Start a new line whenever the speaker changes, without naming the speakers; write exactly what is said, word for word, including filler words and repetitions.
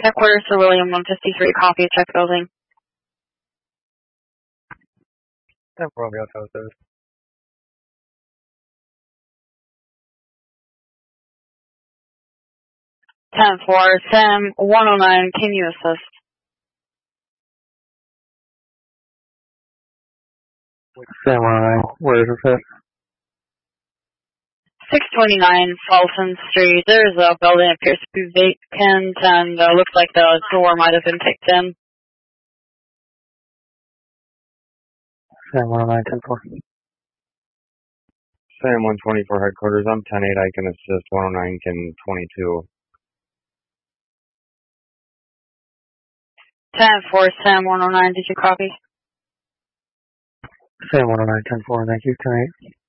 Headquarters for William one fifty-three, copy, check building.
ten four, Romeo Tower service.
ten four, Sam one oh nine, can you assist?
Sam one oh nine, where is this at?
six twenty-nine Fulton Street. There's a building that appears to be vacant and uh, looks like the door might have been kicked in.
Sam one oh nine, ten four.
Sam one twenty-four headquarters, I'm ten eight, I can assist. one oh nine can twenty-two.
ten four, Sam one oh nine, did you copy?
Sam one oh nine, ten four, thank you, ten eight.